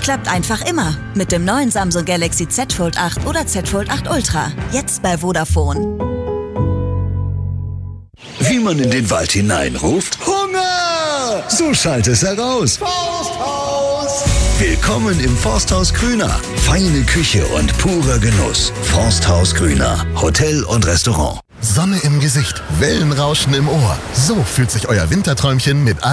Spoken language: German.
klappt einfach immer. Mit dem neuen Samsung Galaxy Z Fold 8 oder Z Fold 8 Ultra. Jetzt bei Vodafone. Wie man in den Wald hineinruft: Hunger! So schallt es heraus. Forsthaus! Willkommen im Forsthaus Grüner. Feine Küche und purer Genuss. Forsthaus Grüner. Hotel und Restaurant. Sonne im Gesicht, Wellenrauschen im Ohr. So fühlt sich euer Winterträumchen mit